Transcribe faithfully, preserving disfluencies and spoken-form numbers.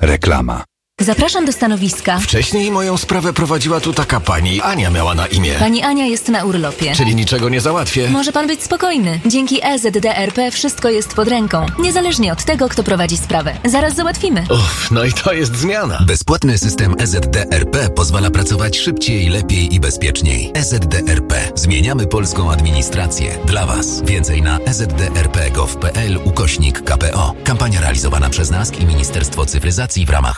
Reklama. Zapraszam do stanowiska. Wcześniej moją sprawę prowadziła tu taka pani. Ania miała na imię. Pani Ania jest na urlopie. Czyli niczego nie załatwię. Może pan być spokojny. Dzięki E Z D R P wszystko jest pod ręką. Niezależnie od tego, kto prowadzi sprawę. Zaraz załatwimy. Uff, no i to jest zmiana. Bezpłatny system E Z D R P pozwala pracować szybciej, lepiej i bezpieczniej. E Z D R P. Zmieniamy polską administrację. Dla Was. Więcej na e z d r p kropka gov kropka p l ukośnik k p o. Kampania realizowana przez N A S K i Ministerstwo Cyfryzacji w ramach